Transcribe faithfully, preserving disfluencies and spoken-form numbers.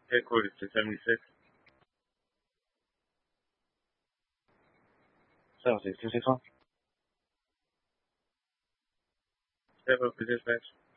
Headquarters to seventy-six. seven six two six one. Step up to dispatch.